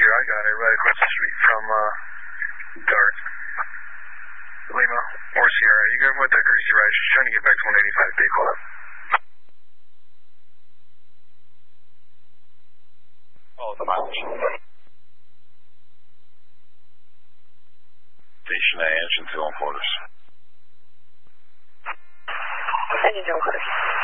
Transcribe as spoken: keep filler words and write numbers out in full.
I got it right across the street from uh, Dart. Lima or Sierra. You good with that Greasy Rice? She's trying to get back to one eighty-five B. Call up. Oh, the mileage. Station A, engine two on quarters. Engine two on quarters.